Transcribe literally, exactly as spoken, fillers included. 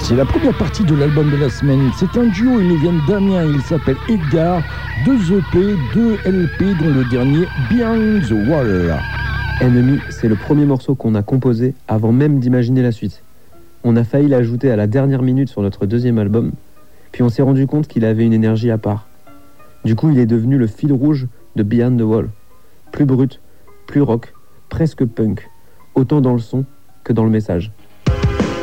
C'est la première partie de l'album de la semaine. C'est un duo, ils nous viennent d'Amiens, il s'appelle Edgar. Deux E P, deux L P, dont le dernier Behind the Wall. Enemy, c'est le premier morceau qu'on a composé avant même d'imaginer la suite. On a failli l'ajouter à la dernière minute sur notre deuxième album, puis on s'est rendu compte qu'il avait une énergie à part. Du coup, il est devenu le fil rouge de Behind the Wall. Plus brut, plus rock, presque punk, autant dans le son que dans le message.